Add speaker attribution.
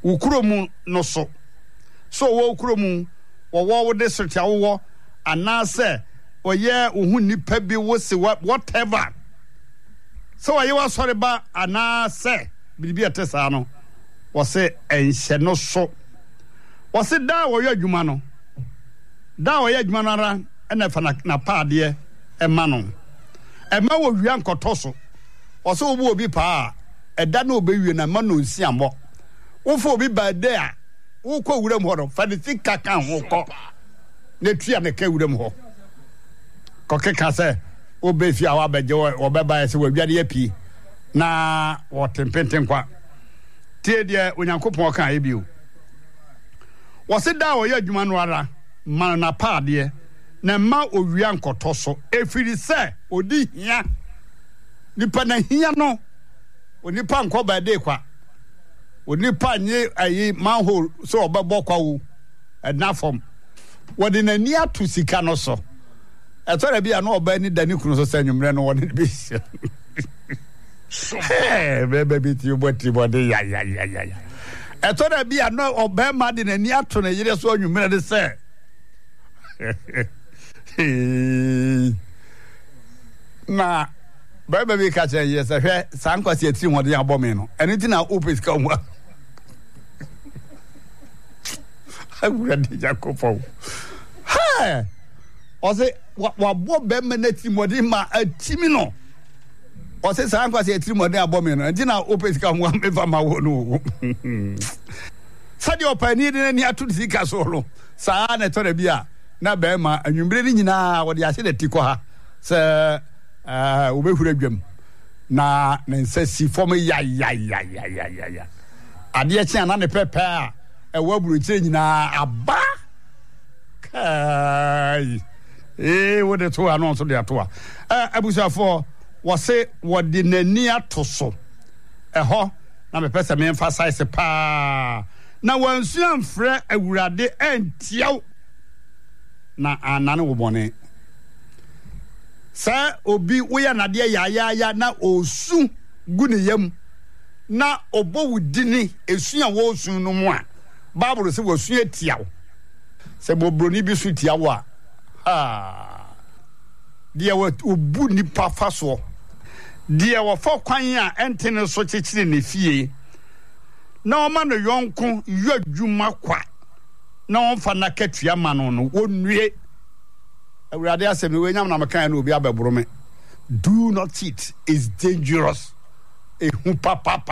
Speaker 1: ukromu no so wo ukromu wo de search awo anase oye ohun nipa bi wo se whatever so oye wa sori ba anase bibi atesa no wo se enhye no so wo se da wo yɛ adwuma no ara ena fa na paade ema no ema wo wia nkoto so wo se obu obi pa ɛda na obewie na ma no nsi ambo wo fo obi ba de a wo kɔ wura mu ho fa de sika kan ho kɔ na tua ne ka wura mu ho kɔ keka sɛ obe fi awa beje wo beba se wa wiade api na wo tempenten kwa tie de onyankopɔn kan ebio wo se da wo yɛ adwuma no ara ma na paade na ma owia nkoto so efiri sɛ odi hia nipa na hia no onipa nkɔ ba de kwa onipa nye ayi manhole so obɛbɔ kwa wo ɛna fam wɔde nani ato sika no so ɛtɔre bia no ɔba ni dani kunu so sɛ nwumre no wɔde bi bebe bi ti bɔti bɔde ya ɛtɔre bia no ɔba ma de nani ato na yire so nwumre de sɛ na bebe bi ka kyerɛ yɛ sɛ hwɛ sankwasi atiri wɔde abɔ me no ɛno ti na opes ka mu awura de Jacob ha ose wa bo be menati modi ma atimi no ose san kwase atiri modi abo me no nti na opes ka ho me fa ma wo no sadi opani de ni atu sika so lo sa na to da bia na be ma anwumbre ni nyina wo de ase da tiko ha se wo be hura dwam na nsasi fom ya ade chi ana ne pepe a ewa buruche nyina aba kai wo de to ano so de ato a abusafo wo se wo de nani ato so ɛhɔ na me pese me emphasize pa na wansu amfrɛ awurade antiaw na anane wo bɔne sa obi wo ya nade ya na osu gu ne yam na obo wudini esu a wo osu no mu a Bible say wosu etiaw se bobroni bi su tiaw a dia obu nipa faso dia wo fo kwan a entene so kyekire ne fie na o ma no yonko yadwuma kwa na on fa na katua ma no wonue awurade asem we nyam na mekan na obi abɛboro me do not cheat is dangerous ehu papa